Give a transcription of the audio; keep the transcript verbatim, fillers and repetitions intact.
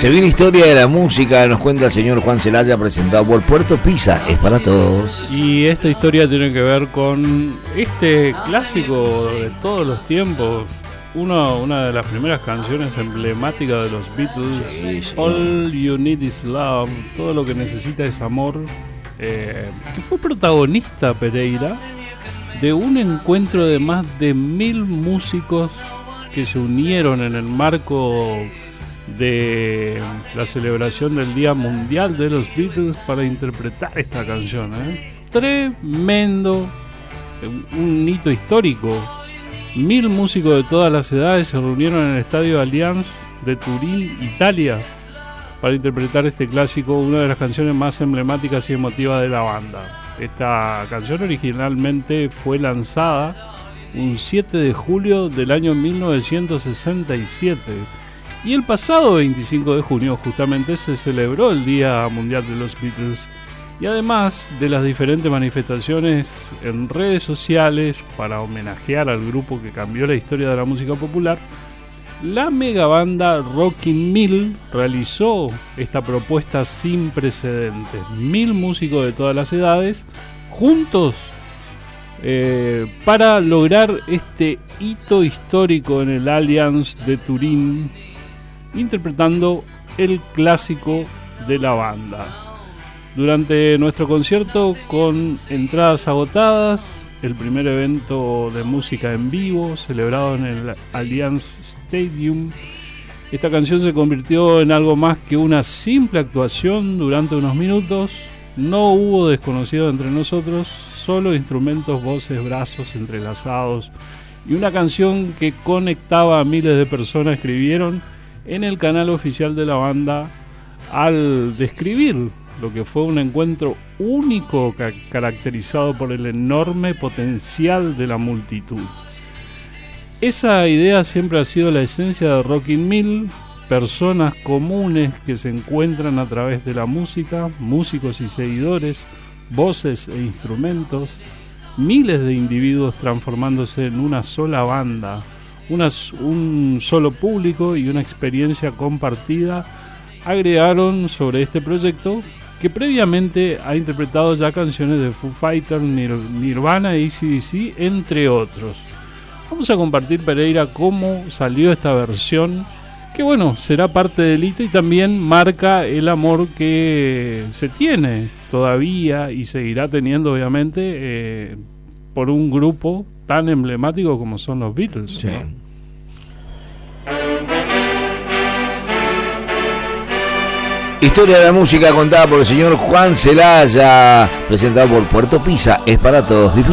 Se viene historia de la música, nos cuenta el señor Juan Celaya, presentado por Puerto Pisa, es para todos. Y esta historia tiene que ver con este clásico de todos los tiempos, uno, una de las primeras canciones emblemáticas de los Beatles, sí, sí. All You Need Is Love, todo lo que necesita es amor, eh, que fue protagonista, Pereira, de un encuentro de más de mil músicos que se unieron en el marco de la celebración del Día Mundial de los Beatles para interpretar esta canción, ¿eh? Tremendo, un hito histórico. Mil músicos de todas las edades se reunieron en el Estadio Allianz de Turín, Italia, para interpretar este clásico, una de las canciones más emblemáticas y emotivas de la banda. Esta canción originalmente fue lanzada un siete de julio del año mil novecientos sesenta y siete. Y el pasado veinticinco de junio justamente se celebró el Día Mundial de los Beatles. Y además de las diferentes manifestaciones en redes sociales para homenajear al grupo que cambió la historia de la música popular, la megabanda Rockin' Mill realizó esta propuesta sin precedentes. Mil músicos de todas las edades juntos eh, para lograr este hito histórico en el Allianz de Turín, interpretando el clásico de la banda. Durante nuestro concierto, con entradas agotadas, el primer evento de música en vivo celebrado en el Allianz Stadium, esta canción se convirtió en algo más que una simple actuación durante unos minutos. No hubo desconocido entre nosotros, solo instrumentos, voces, brazos entrelazados y una canción que conectaba a miles de personas. Escribieron en el canal oficial de la banda al describir lo que fue un encuentro único ca- caracterizado por el enorme potencial de la multitud. Esa idea siempre ha sido la esencia de Rockin' Mill, personas comunes que se encuentran a través de la música, músicos y seguidores, voces e instrumentos, miles de individuos transformándose en una sola banda, Una, un solo público y una experiencia compartida. Agregaron sobre este proyecto que previamente ha interpretado ya canciones de Foo Fighters, Nir- Nirvana, A C D C, entre otros. Vamos a compartir, Pereira, cómo salió esta versión, que bueno, será parte del hito y también marca el amor que se tiene todavía y seguirá teniendo, obviamente, eh, por un grupo tan emblemático como son los Beatles, sí, ¿no? Historia de la música contada por el señor Juan Celaya, presentado por Puerto Pisa, es para todos.